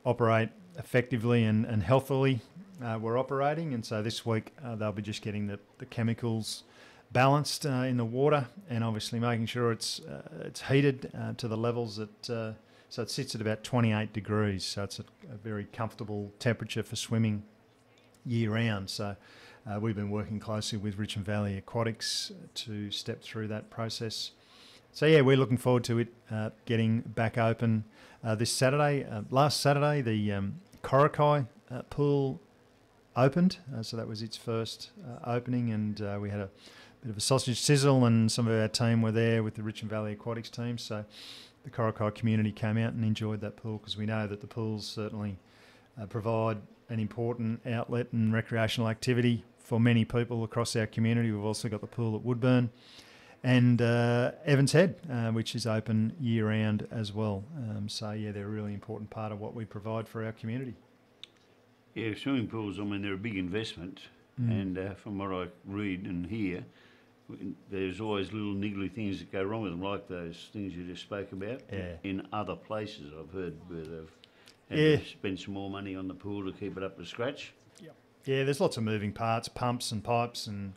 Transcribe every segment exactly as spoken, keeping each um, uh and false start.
operate effectively and, and healthily uh, we're operating. And so this week uh, they'll be just getting the, the chemicals balanced uh, in the water, and obviously making sure it's uh, it's heated uh, to the levels that uh, so it sits at about twenty-eight degrees, so it's a, a very comfortable temperature for swimming year round. So uh, we've been working closely with Richmond Valley Aquatics to step through that process. So yeah, we're looking forward to it uh, getting back open uh, this Saturday. Uh, last Saturday, the um, Korakai uh, pool opened, uh, so that was its first uh, opening, and uh, we had a bit of a sausage sizzle, and some of our team were there with the Richmond Valley Aquatics team. So the Korakai community came out and enjoyed that pool, because we know that the pools certainly uh, provide an important outlet and recreational activity for many people across our community. We've also got the pool at Woodburn and uh, Evans Head, uh, which is open year round as well. Um, so yeah, they're a really important part of what we provide for our community. Yeah, swimming pools, I mean, they're a big investment, mm. and uh, from what I read and hear, there's always little niggly things that go wrong with them, like those things you just spoke about. Yeah. In other places, I've heard where they've had yeah. to spend some more money on the pool to keep it up to scratch. Yep. Yeah, there's lots of moving parts, pumps and pipes, and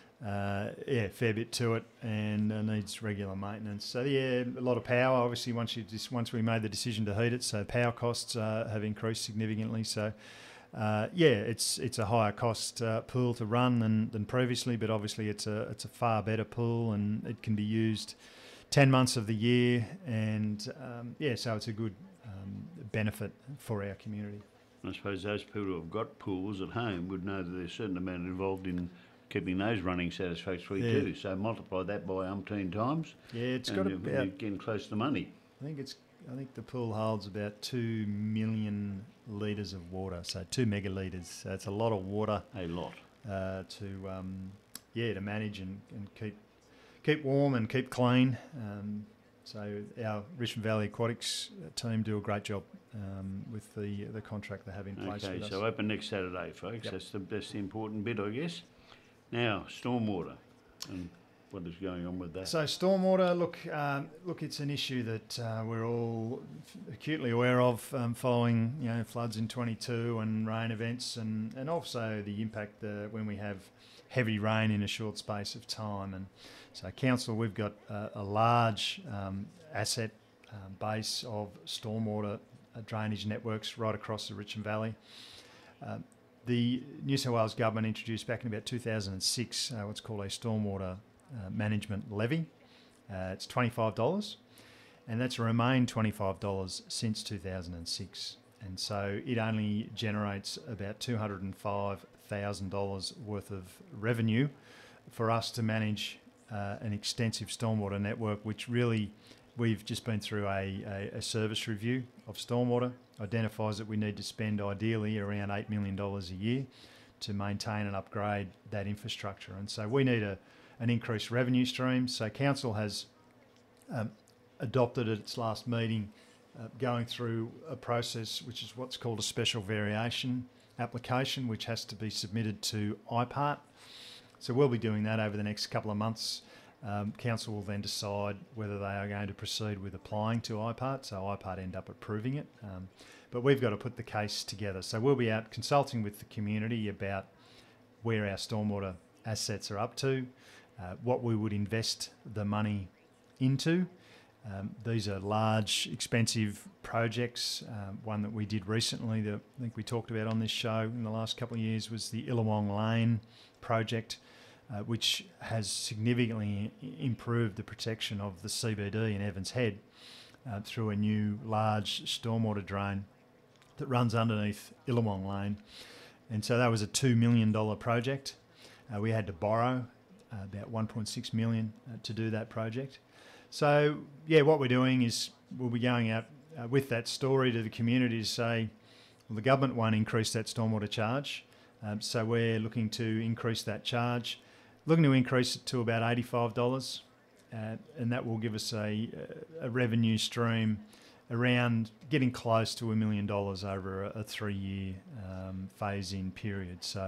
uh, yeah, fair bit to it, and uh, needs regular maintenance. So yeah, a lot of power. Obviously, once you just once we made the decision to heat it, so power costs uh, have increased significantly. So. Uh, yeah, it's it's a higher cost uh, pool to run than, than previously, but obviously it's a it's a far better pool, and it can be used ten months of the year, and um, yeah, so it's a good um, benefit for our community. I suppose those people who have got pools at home would know that there's a certain amount involved in keeping those running satisfactorily yeah. too. So multiply that by umpteen times. Yeah, it's and got you're, about you're getting close to money. I think it's. I think the pool holds about two million litres of water, so two megalitres. So it's a lot of water. A lot. Uh, to um, yeah, to manage and, and keep keep warm and keep clean. Um, so our Richmond Valley Aquatics team do a great job um, with the the contract they have in place. Okay, with so us. open next Saturday, folks. Yep. That's the that's the important bit, I guess. Now, stormwater. And what is going on with that? So stormwater, look, um, look, it's an issue that uh, we're all acutely aware of, um, following you know floods in twenty-two and rain events, and, and also the impact uh, when we have heavy rain in a short space of time. And so, council, we've got uh, a large um, asset um, base of stormwater uh, drainage networks right across the Richmond Valley. Uh, the New South Wales government introduced back in about two thousand six uh, what's called a stormwater Uh, management levy. Uh, it's twenty-five dollars, and that's remained twenty-five dollars since two thousand six. And so it only generates about two hundred five thousand dollars worth of revenue for us to manage uh, an extensive stormwater network, which really we've just been through a, a, a service review of stormwater, identifies that we need to spend ideally around eight million dollars a year to maintain and upgrade that infrastructure. And so we need a an increased revenue stream. So council has um, adopted at its last meeting, uh, going through a process which is what's called a special variation application, which has to be submitted to I P A R T. So we'll be doing that over the next couple of months. Um, council will then decide whether they are going to proceed with applying to I P A R T, so I P A R T end up approving it. Um, but we've got to put the case together. So we'll be out consulting with the community about where our stormwater assets are up to, Uh, what we would invest the money into. Um, these are large, expensive projects. Um, one that we did recently that I think we talked about on this show in the last couple of years was the Illawong Lane project, uh, which has significantly improved the protection of the C B D in Evans Head uh, through a new large stormwater drain that runs underneath Illawong Lane. And so that was a two million dollars project. Uh, we had to borrow Uh, about one point six million dollars uh, to do that project. So yeah, what we're doing is we'll be going out uh, with that story to the community to say, well, the government won't increase that stormwater charge, um, so we're looking to increase that charge, looking to increase it to about eighty-five dollars, uh, and that will give us a, a revenue stream around getting close to a million dollars over a, a three-year um, phase-in period. So,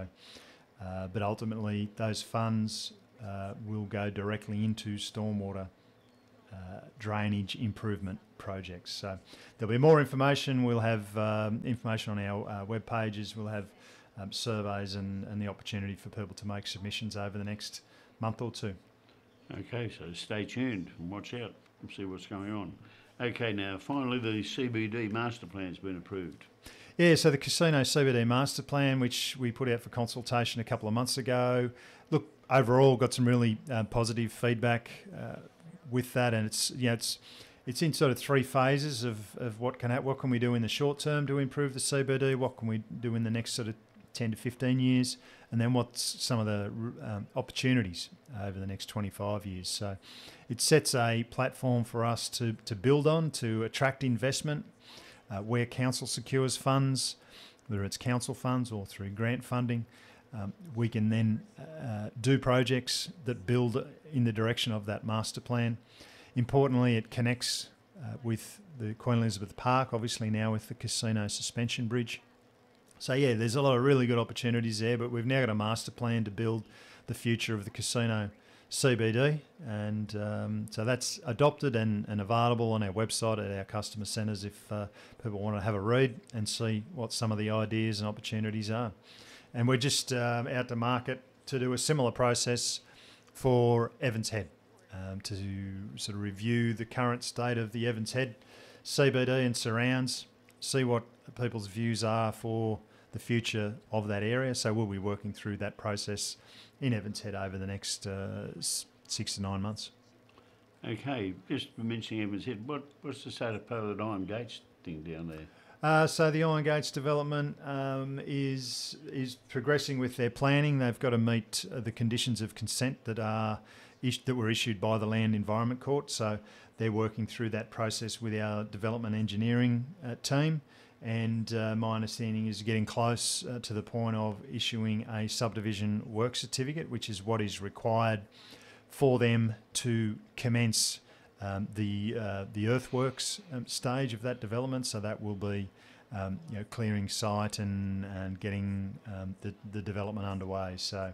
uh, but ultimately those funds Uh, will go directly into stormwater uh, drainage improvement projects. So there'll be more information. We'll have um, information on our uh, web pages. We'll have um, surveys and, and the opportunity for people to make submissions over the next month or two. Okay, so stay tuned and watch out and see what's going on. Okay, now finally the C B D master plan's been approved. Yeah, so the Casino C B D master plan, which we put out for consultation a couple of months ago, look, overall got some really uh, positive feedback uh, with that, and it's you know it's it's in sort of three phases of, of what can ha- what can we do in the short term to improve the C B D, what can we do in the next sort of ten to fifteen years, and then what's some of the um, opportunities over the next twenty-five years. So it sets a platform for us to, to build on, to attract investment, uh, where council secures funds, whether it's council funds or through grant funding. Um, we can then uh, do projects that build in the direction of that master plan. Importantly, it connects uh, with the Queen Elizabeth Park, obviously now with the Casino Suspension Bridge. So yeah, there's a lot of really good opportunities there, but we've now got a master plan to build the future of the Casino C B D, and um, so that's adopted and, and available on our website at our customer centres if uh, people want to have a read and see what some of the ideas and opportunities are. And we're just um, out to market to do a similar process for Evans Head, um, to sort of review the current state of the Evans Head C B D and surrounds, see what people's views are for the future of that area. So we'll be working through that process in Evans Head over the next uh, six to nine months. Okay, just mentioning Evans Head, what, what's the state of play with the Iron Gates thing down there? Uh, so the Iron Gates development um, is is progressing with their planning. They've got to meet uh, the conditions of consent that are is- that were issued by the Land Environment Court. So they're working through that process with our development engineering uh, team. And uh, my understanding is getting close uh, to the point of issuing a subdivision work certificate, which is what is required for them to commence um, the uh, the earthworks um, stage of that development. So that will be um, you know clearing site and and getting um, the the development underway. So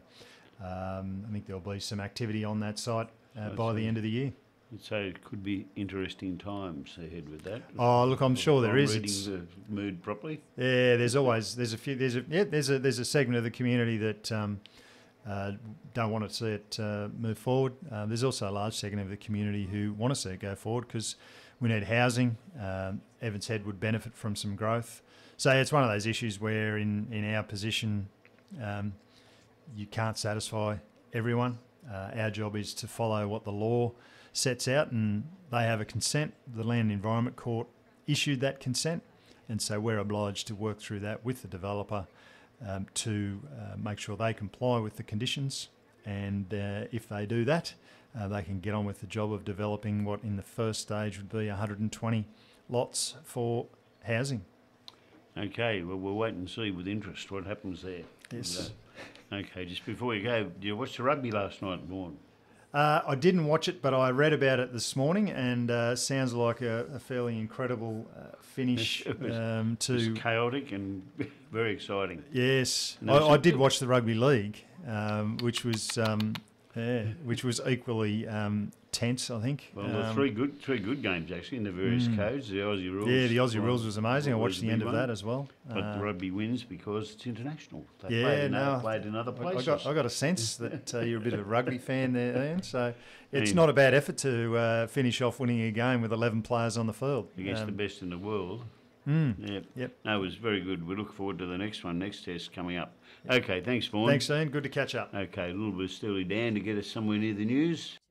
um, I think there'll be some activity on that site uh, by the end of the year. So it could be interesting times ahead with that. Oh, look, I'm sure there I'm is. reading It's- the mood properly. Yeah, there's always there's a few there's a yeah there's a there's a segment of the community that um, uh, don't want to see it uh, move forward. Uh, there's also a large segment of the community who want to see it go forward because we need housing. Um, Evans Head would benefit from some growth. So it's one of those issues where in in our position um, you can't satisfy everyone. Uh, our job is to follow what the law sets out, and they have a consent. The Land Environment Court issued that consent, and so we're obliged to work through that with the developer um, to uh, make sure they comply with the conditions, and uh, if they do that, uh, they can get on with the job of developing what in the first stage would be one hundred twenty lots for housing. Okay, well, we'll wait and see with interest what happens there. Yes. Okay, just before you go, did you watch the rugby last night, Vaughan? Uh, I didn't watch it, but I read about it this morning, and uh, sounds like a, a fairly incredible uh, finish It was- um, It was to. chaotic and very exciting. Yes, No, I, so- I did watch the rugby league, um, which was um, yeah, which was equally um, tense. I think. Well, there were Um, three good, three good games actually in the various mm. codes. The Aussie rules. yeah, the Aussie well, rules was amazing. I was watched the big end of one. that as well. But Uh, the rugby wins because it's international. They yeah, played in, no, other, played in other I- places. I got I got a sense that uh, you're a bit of a rugby fan there, Ian. So it's Ian. not a bad effort to uh, finish off winning a game with eleven players on the field Against the Um, best in the world. mm. Yeah. Yep. No, it was very good. We look forward to the next one, next test coming up. Okay, thanks, Vaughan. Thanks, Ian. Good to catch up. Okay, a little bit of Steely Dan to get us somewhere near the news.